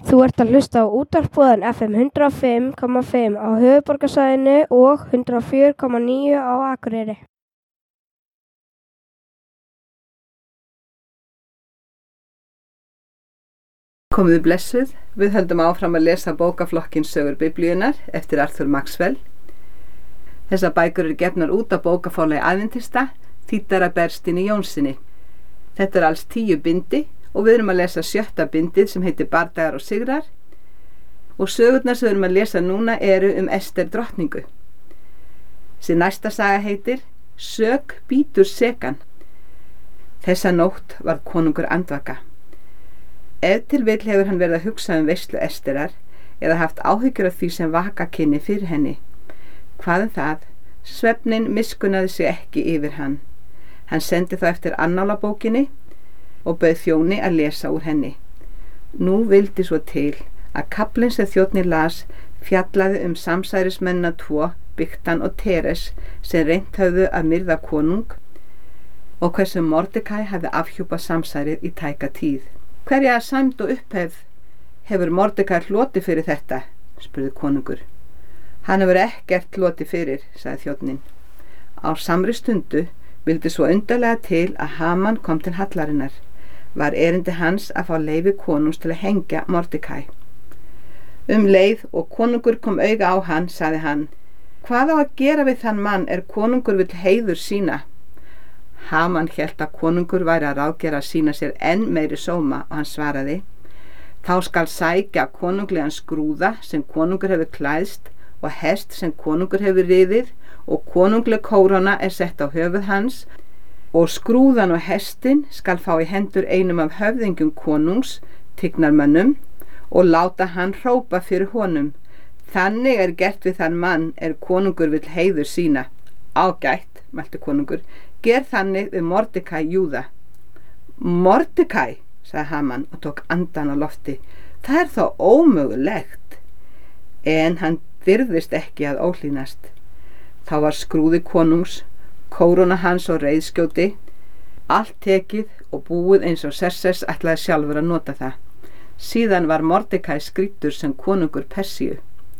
Þú ert að hlusta á útvarpsboðan FM 105,5 á höfuðborgarsvæðinu og 104,9 á Akureyri. Komiði blessuð, við höldum áfram að lesa bókaflokkinn Sögur Biblíunnar eftir Arthur Maxwell. Þessar bækur eru gefnar út á bókaforlagi Aðventista, þýddar af Berstíni Jónssyni. Þetta er alls 10 bindi og við erum að lesa 7. bindið sem heitir Bardagar og sigrar og sögurnar sem við erum að lesa núna eru Ester drottningu. Þessi næsta saga heitir Sök bítur sekan. Þessa nótt varð konungur andvaka. Ef til vill hefur hann verið að hugsa veislu Esterar eða haft áhyggjur af því sem vaka kynni fyrir henni. Hvað það? Svefnin miskunnaði sig ekki yfir hann. Hann sendi þá eftir annálabókinni og bauð þjóni að lesa úr henni. Nú vildi svo til að kaflinn sem þjónninn las fjallaði samsærismennina 2, Bigtan og Teres, sem reynt höfðu að myrða konung og hversu Mordekai hafði afhjúpað samsærið í tæka tíð. Hverja sæmd og upphefð hefur Mordekai hlotið fyrir þetta? Spurði konungur. Hann hefur ekkert hlotið fyrir, sagði þjónninn. Á samri stundu vildi svo undarlega til að Haman kom til hallarinnar. Var erindi hans að fá leyfi konungs til að hengja Mordekai. Leið og konungur kom auga á hann, sagði hann: Hvað á að gera við þann mann konungur vill heiður sína? Haman hélt að konungur væri að ráðgera að sína sér enn meiri sóma og hann svaraði: Þá skal sækja konunglegan skrúða sem konungur hefur klæðst og hest sem konungur hefur riðið og konungleg kóróna sett á höfuð hans og skrúðan og hestin skal fá í hendur einum af höfðingjum konungs, tignarmönnum, og láta hann hrópa fyrir honum: Þannig gert við þann mann konungur vill heiður sína. Ágætt, mælti konungur, ger þannig við Mordekai Júða. Mordekai, sagði Haman og tók andan á lofti. Það er þá ómögulegt. En hann dirfðist ekki að óhlýnast. Þá var skrúði konungs, kóróna hans og reiðskjóti, allt tekið og búið eins og Xerxes ætlaði sjálfur að nota það. Síðan var Mordekai skrýddur sem konungur Persíu.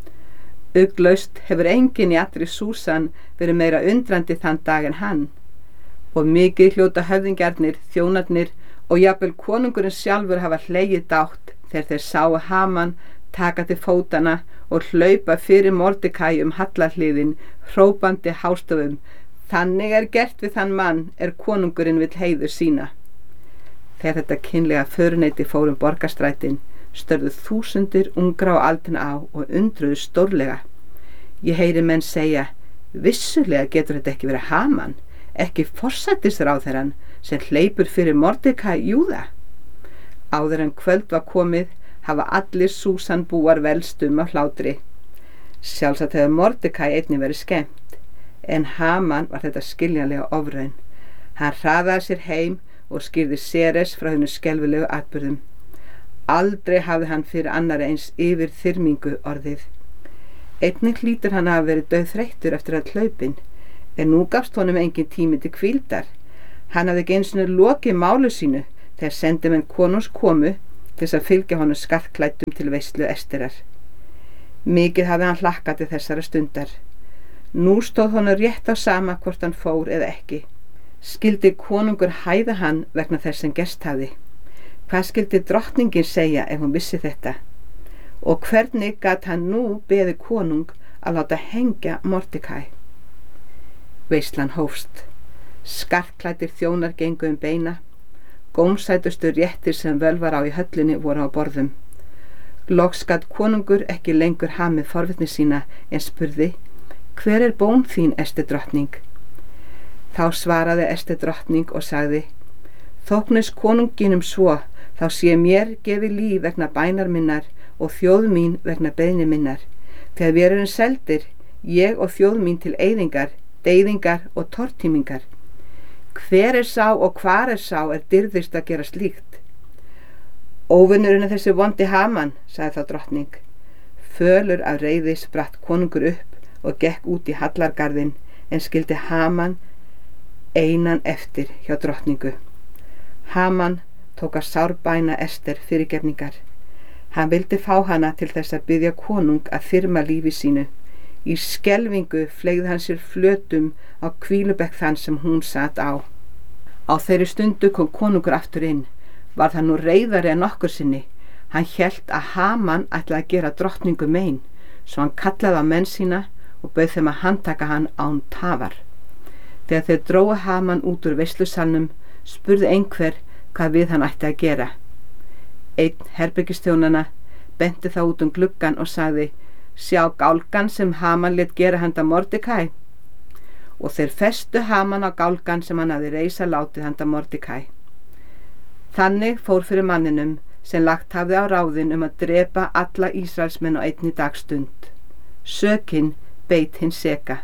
Ugglaust hefur enginn í allri Súsan verið meira undrandi þann dag en hann, og mikið hljóta höfðingjarnir, þjónarnir og jafnvel konungurinn sjálfur hafa hlegið dátt þegar þeir sáu Haman taka til fótana og hlaupa fyrir Mordekai hallarhliðin, hrópandi hástöfum: Þannig gert við þann mann konungurinn vill heiður sína. Þegar þetta kynlega föruneyti fór borgarstrætin, störðu þúsundir ungra og aldna á og undruðu stórlega. Ég heyri menn segja: Vissulega getur þetta ekki verið Haman, ekki forsætisráðherrann sem hleypur fyrir Mordekai Júða. Áður en kvöld var komið hafa allir Súsan búar velst af hlátri. Sjálfsagt hefur Mordekai einnig verið skemmt, en Haman var þetta skiljanlega ofraun. Hann hraðaði sér heim og skýrði Seres frá hennu skelfilegu atburðum. Aldrei hafði hann fyrir annari eins yfir þyrmingu orðið. Einnig hlýtur hann að hafa verið dauðþreyttur eftir að hlaupin, en nú gafst honum engin tími til hvíldar. Hann hafði ekki einu sinni lokið málu sínu þegar sendimenn konungs komu til að fylgja honum skartklæddum til veislu Esterar. Mikið hafði hann hlakkað til þessara stundar. Nú stóð honum rétt á sama hvort hann fór eða ekki. Skyldi konungur hæða hann vegna þess sem gerst hafði? Hvað skyldi drottningin segja ef hún vissi þetta? Og hvernig gat hann nú beðið konung að láta hengja Mordekai? Veislan hófst. Skartklæddir þjónar gengu beina. Gómsætustu réttir sem völ var á í höllinni voru á borðum. Loks gat konungur ekki lengur hamið forvitni sína en spurði: Hver bón þín, Ester drottning? Þá svaraði Ester drottning og sagði: Þóknist konunginum svo, þá sé mér gefið líf vegna bænar minnar og þjóð mín vegna beiðni minnar. Þegar við erum seldir, ég og þjóð mín til eyðingar, deyðingar og tortímingar. Hver sá og hvar sá dirfðist að gera slíkt? Óvinnurinn þessi vondi Haman, sagði þá drottning. Fölur af reiði spratt konungur upp og gekk út í hallargarðinn, en skildi Haman einan eftir hjá drottningu. Haman tók að sárbæna Ester fyrirgefningar. Hann vildi fá hana til þess að biðja konung að þyrma lífi sínu. Í skelfingu fleygði hann sér flötum á hvílubekk þann sem hún sat á. Á þeirri stundu kom konungur aftur inn. Var það nú reiðari en nokkur sinni. Hann hélt að Haman ætlaði að gera drottningu mein, svo hann kallaði á menn sína og bauð þeim að handtaka hann án tafar. Þegar þeir drógu Haman út úr veislusalnum, spurði einhver hvað við hann ætti að gera. Einn herbergisþjónanna benti þá út gluggann og sagði: sjá gálgan sem Haman lét gera handa Mordekæ. Og þeir festu Haman á gálgan sem hann hafði reisa látið handa Mordekæ. Þannig fór fyrir manninum sem lagt hafði á ráðin að drepa alla Ísraelsmenn á einni dagstund. Sökin beit hinn seka.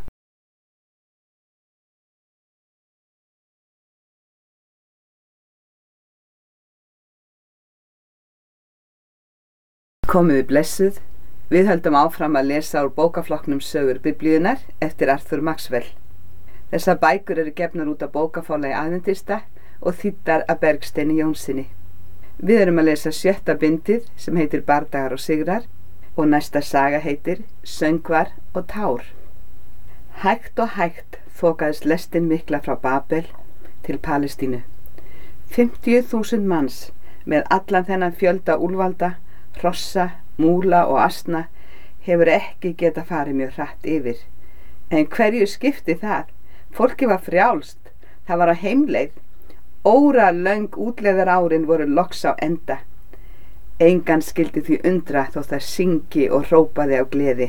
Komiði blessuð, við höldum áfram að lesa úr bókaflokknum Sögur Biblíunnar eftir Arthur Maxwell. Þessar bækur eru gefnar út af bókaforlagi Adventista og þýddar af Bergsteini Jónssoni. Við erum að lesa 7. bindið sem heitir Bardagar og sigrar og næsta saga heitir Söngvar og tár. Hægt og hægt þokaðist lestin mikla frá Babel til Palestínu. 50.000 manns með allan þennan fjölda úlvalda, hrossa, múla og asna hefur ekki geta farið mjög hratt yfir. En hverju skipti það? Fólki var frjálst, það var á heimleið. Óralöng útleiðar árin voru loks á enda. Engan skildi því undra þó það syngi og hrópaði á gleði.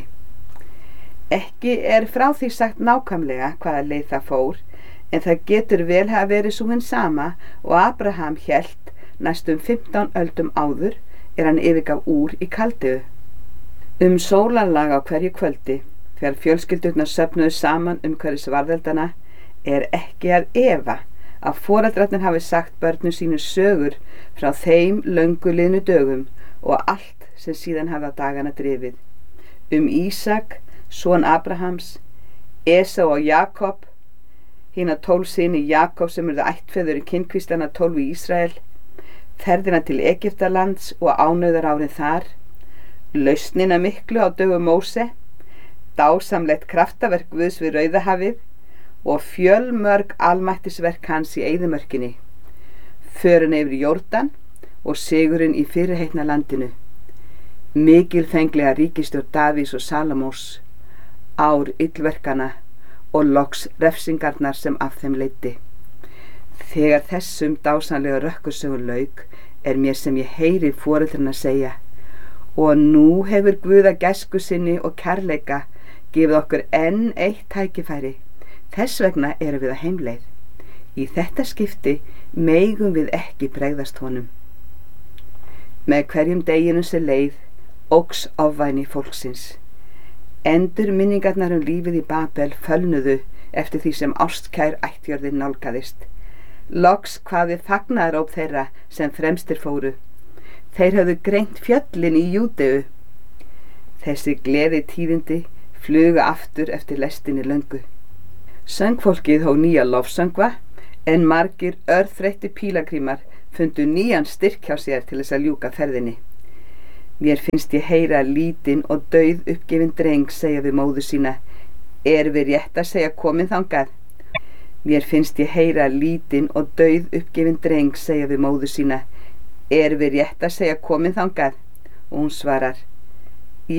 Ekki er frá því sagt nákvæmlega hvaða leið það fór, en það getur vel hafa verið sú hin sama og Abraham hélt næstum 15 öldum áður hann yfirgaf Úr í Kaldeu. Sólarlag á hverju kvöldi, þegar fjölskyldurnar söfnuðu saman umhverfis varðeldana, er ekki að efa að foreldrarnir hafi sagt börnum sínu sögur frá þeim löngu liðnu dögum og allt sem síðan hafa dagana drifið. Ísak, son Abrahams, Esau og Jakob, hina 12 syni Jakob sem urðu ættfeður í kynkvíslana 12 í Ísrael, ferðina til Egyptalands og ánauðar árin þar, lausnina miklu á dögum Móse, dásamlegt kraftaverk Guðs við Rauðahafið og fjölmörg almættisverk hans í eyðimörkinni, förin yfir Jórdan og sigurinn í fyrirheitna landinu, mikilfenglega ríkisstjórn Davís og Salomós, ár illverkana og loks refsingarnar sem af þeim leiddi. Þegar þessum dásamlega rökkursögum lauk mér sem ég heyri foreldrarna segja: og nú hefur Guð að gæsku sinni og kærleika gefið okkur enn eitt tækifæri. Þess vegna erum við á heimleið. Í þetta skipti megum við ekki bregðast honum. Með hverjum deginum sem leið óx ofvæni fólksins. Endurminningarnar lífið í Babel fölnuðu eftir því sem ástkær ættjörðin nálgaðist. Loks kvaði fagnaðaróp þeirra sem fremstir fóru. Þeir höfðu greint fjöllin í Júdeu. Þessi gleði tíðindi flugu aftur eftir lestinni löngu. Söngfólkið hóf nýja lofsöngva, en margir örþreyttir pílagrímar fundu nýjan styrk hjá sér til þess að ljúka ferðinni. Mér finnst ég heyra lítinn og dauð uppgefin dreng segja við móður sína: við rétt að segja komin þangað? Mér finnst ég heyra lítinn og dauð uppgefin dreng segja við móður sína: við rétt að segja komin þangað? Og hún svarar: